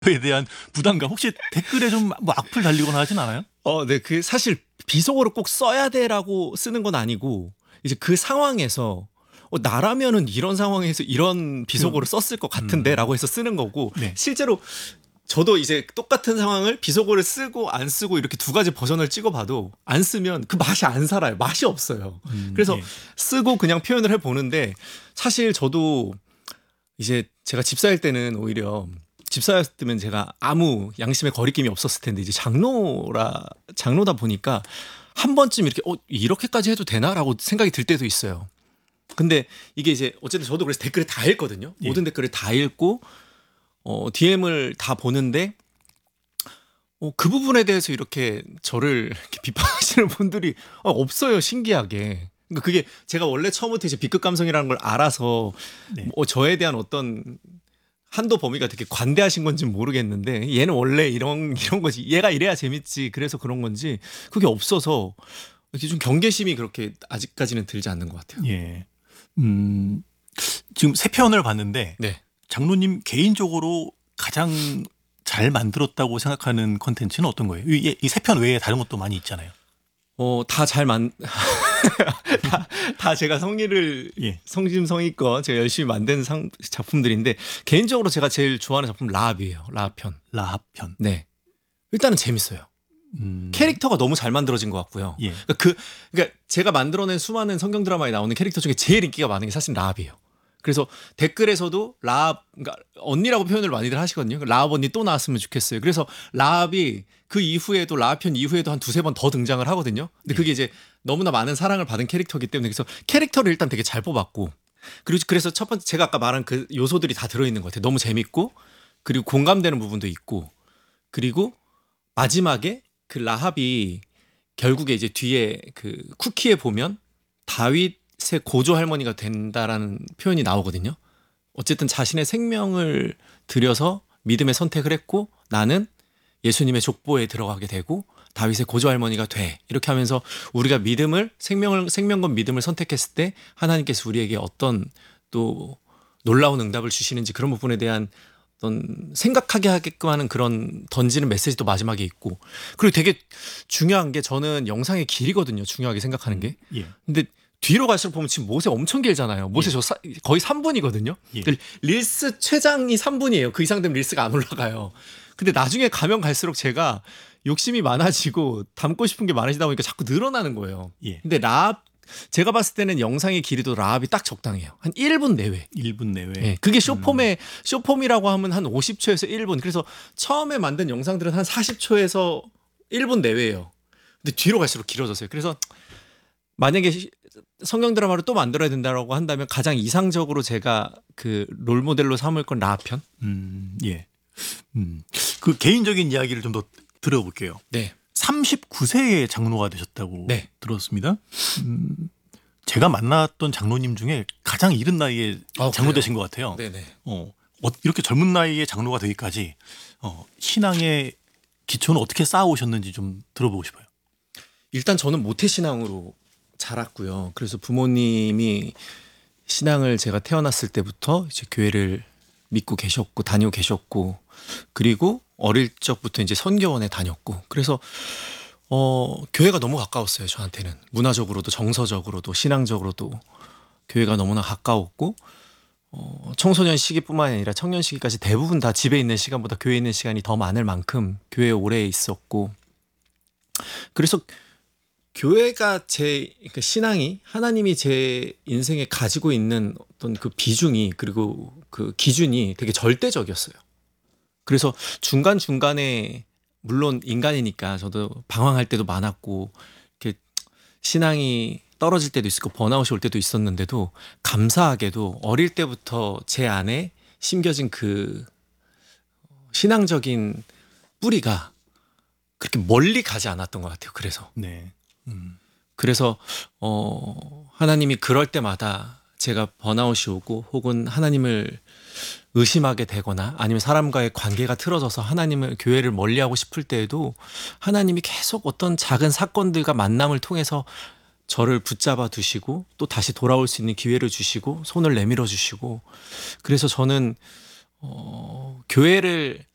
에 대한 부담감 혹시 댓글에 좀 뭐 악플 달리거나 하진 않아요? 네. 그 사실 비속어를 꼭 써야 돼라고 쓰는 건 아니고 이제 그 상황에서 나라면은 이런 상황에서 이런 비속어를 썼을 것 같은데라고 해서 쓰는 거고 네. 실제로 저도 이제 똑같은 상황을 비속어를 쓰고 안 쓰고 이렇게 두 가지 버전을 찍어봐도 안 쓰면 그 맛이 안 살아요. 맛이 없어요. 그래서 예. 쓰고 그냥 표현을 해보는데 사실 저도 이제 제가 집사일 때는 오히려 집사였으면 제가 아무 양심의 거리낌이 없었을 텐데 이제 장로다 보니까 한 번쯤 이렇게 이렇게까지 해도 되나라고 생각이 들 때도 있어요. 근데 이게 이제 어쨌든 저도 그래서 댓글을 다 읽거든요. 예. 모든 댓글을 다 읽고 DM을 다 보는데 그 부분에 대해서 이렇게 저를 이렇게 비판하시는 분들이 없어요. 신기하게. 그러니까 그게 제가 원래 처음부터 이제 B급 감성이라는 걸 알아서 네. 저에 대한 어떤 한도 범위가 되게 관대하신 건지는 모르겠는데 얘는 원래 이런 거지. 얘가 이래야 재밌지. 그래서 그런 건지 그게 없어서 이렇게 좀 경계심이 그렇게 아직까지는 들지 않는 것 같아요. 예. 지금 세 편을 봤는데 네. 장로님 개인적으로 가장 잘 만들었다고 생각하는 콘텐츠는 어떤 거예요? 이 세 편 외에 다른 것도 많이 있잖아요. 다 제가 예. 성심성의껏 제가 열심히 만든 작품들인데 개인적으로 제가 제일 좋아하는 작품 라합이에요. 라합편. 라합편. 네. 일단은 재밌어요. 캐릭터가 너무 잘 만들어진 것 같고요. 예. 그러니까 제가 만들어낸 수많은 성경 드라마에 나오는 캐릭터 중에 제일 인기가 많은 게 사실 라합이에요. 그래서 댓글에서도 라합, 그러니까 언니라고 표현을 많이들 하시거든요. 라합 언니 또 나왔으면 좋겠어요. 그래서 라합이 그 이후에도 라합편 이후에도 한 두세 번 더 등장을 하거든요. 근데 그게 이제 너무나 많은 사랑을 받은 캐릭터이기 때문에 그래서 캐릭터를 일단 되게 잘 뽑았고 그리고 그래서 첫 번째 제가 아까 말한 그 요소들이 다 들어있는 것 같아요. 너무 재밌고 그리고 공감되는 부분도 있고 그리고 마지막에 그 라합이 결국에 이제 뒤에 그 쿠키에 보면 다윗의 고조 할머니가 된다라는 표현이 나오거든요. 어쨌든 자신의 생명을 들여서 믿음의 선택을 했고 나는 예수님의 족보에 들어가게 되고 다윗의 고조 할머니가 돼. 이렇게 하면서 우리가 생명건 믿음을 선택했을 때 하나님께서 우리에게 어떤 또 놀라운 응답을 주시는지 그런 부분에 대한 어떤 생각하게 하게끔 하는 그런 던지는 메시지도 마지막에 있고 그리고 되게 중요한 게 저는 영상의 길이거든요. 중요하게 생각하는 게. 예. 근데 뒤로 갈수록 보면 지금 모세 엄청 길잖아요. 모세 거의 3분이거든요. 예. 릴스 최장이 3분이에요. 그 이상 되면 릴스가 안 올라가요. 근데 나중에 가면 갈수록 제가 욕심이 많아지고 담고 싶은 게 많아지다 보니까 자꾸 늘어나는 거예요. 예. 근데 제가 봤을 때는 영상의 길이도 라합이 딱 적당해요. 한 1분 내외. 1분 내외. 네, 그게 쇼폼이라고 하면 한 50초에서 1분. 그래서 처음에 만든 영상들은 한 40초에서 1분 내외예요. 근데 뒤로 갈수록 길어졌어요. 그래서 만약에 성경 드라마를 또 만들어야 된다고 한다면 가장 이상적으로 제가 그 롤 모델로 삼을 건 라합편. 예. 그 개인적인 이야기를 좀 더 들어볼게요. 네. 39세에 장로가 되셨다고 네. 들었습니다. 제가 만났던 장로님 중에 가장 이른 나이에 장로 되신 것 같아요. 네네. 이렇게 젊은 나이에 장로가 되기까지 신앙의 기초는 어떻게 쌓아오셨는지 좀 들어보고 싶어요. 일단 저는 모태신앙으로 자랐고요. 그래서 부모님이 신앙을 제가 태어났을 때부터 이제 교회를 믿고 계셨고 다니고 계셨고 그리고 어릴 적부터 이제 선교원에 다녔고 그래서 교회가 너무 가까웠어요. 저한테는 문화적으로도 정서적으로도 신앙적으로도 교회가 너무나 가까웠고 청소년 시기뿐만 아니라 청년 시기까지 대부분 다 집에 있는 시간보다 교회에 있는 시간이 더 많을 만큼 교회에 오래 있었고 그래서 교회가 그러니까 신앙이 하나님이 제 인생에 가지고 있는 어떤 그 비중이 그리고 그 기준이 되게 절대적이었어요. 그래서 중간중간에 물론 인간이니까 저도 방황할 때도 많았고 이렇게 신앙이 떨어질 때도 있었고 번아웃이 올 때도 있었는데도 감사하게도 어릴 때부터 제 안에 심겨진 그 신앙적인 뿌리가 그렇게 멀리 가지 않았던 것 같아요. 그래서 네. 그래서 하나님이 그럴 때마다 제가 번아웃이 오고 혹은 하나님을 의심하게 되거나 아니면 사람과의 관계가 틀어져서 하나님을 교회를 멀리하고 싶을 때에도 하나님이 계속 어떤 작은 사건들과 만남을 통해서 저를 붙잡아 두시고 또 다시 돌아올 수 있는 기회를 주시고 손을 내밀어 주시고 그래서 저는 교회를